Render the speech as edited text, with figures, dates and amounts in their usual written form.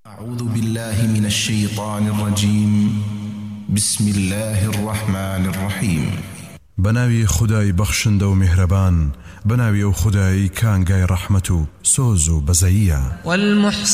أعوذ بالله من الشيطان الرجيم. بسم الله الرحمن الرحيم. بناوي خداي بخشند ومهربان، بناوي خداي كانغاي رحمته سوزو بزيا.